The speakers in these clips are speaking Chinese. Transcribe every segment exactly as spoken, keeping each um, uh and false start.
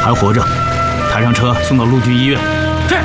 还活着，抬上车送到陆军医院。 是。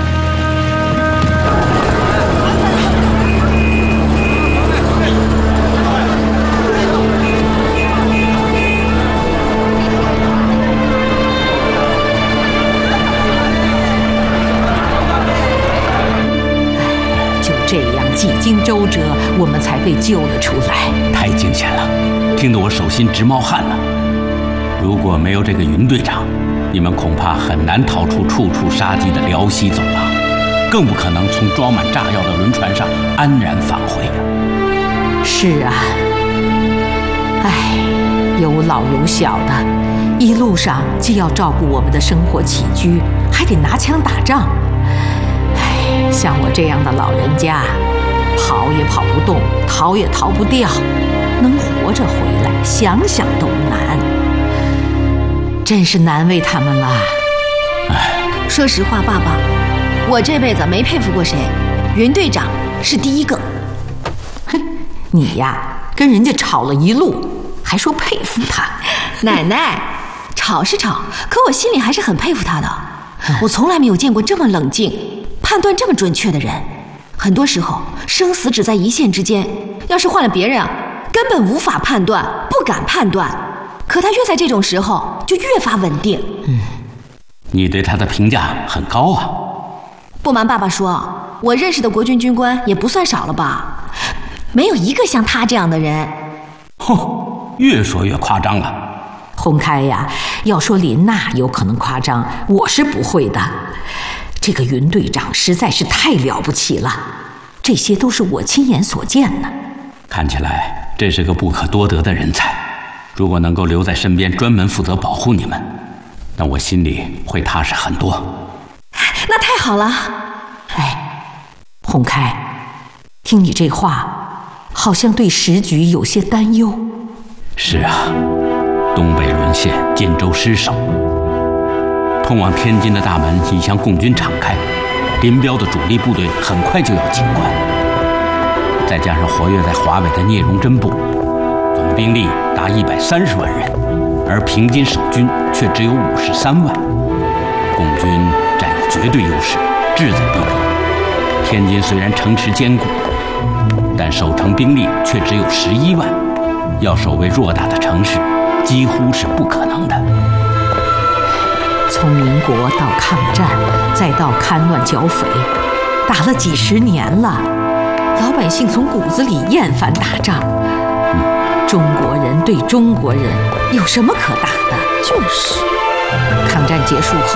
就这样几经周折，我们才被救了出来。 太惊险了，听得我手心直冒汗呢。如果没有这个云队长，你们恐怕很难逃出处处杀机的辽西走廊，更不可能从装满炸药的轮船上安然返回。 是啊，唉，有老有小的，一路上既要照顾我们的生活起居，还得拿枪打仗。唉，像我这样的老人家，跑也跑不动，逃也逃不掉，能活着回来，想想都难。真是难为他们了。 唉， 说实话，爸爸，我这辈子没佩服过谁，云队长是第一个。 哼，你呀，跟人家吵了一路，还说佩服他。 奶奶，吵是吵，可我心里还是很佩服他的。我从来没有见过这么冷静、判断这么准确的人。很多时候，生死只在一线之间，要是换了别人啊，根本无法判断，不敢判断。可他越在这种时候就越发稳定。 嗯， 你对他的评价很高啊。 不瞒爸爸说，我认识的国军军官也不算少了吧，没有一个像他这样的人。 哼，越说越夸张了。 洪开呀，要说林娜有可能夸张，我是不会的。这个云队长实在是太了不起了，这些都是我亲眼所见呢。 看起来这是个不可多得的人才。如果能够留在身边，专门负责保护你们，那我心里会踏实很多。 那太好了。 哎，洪开，听你这话，好像对时局有些担忧。 是啊，东北沦陷，晋州失守，通往天津的大门已向共军敞开，林彪的主力部队很快就要进关，再加上活跃在华北的聂荣臻部，总兵力达一百三十万人，而平津守军却只有五十三万，共军占有绝对优势，志在必得。天津虽然城池坚固，但守城兵力却只有十一万，要守卫偌大的城市，几乎是不可能的。 从民国到抗战，再到戡乱剿匪，打了几十年了，老百姓从骨子里厌烦打仗。中国人对中国人有什么可打的？ 就是。 抗战结束后，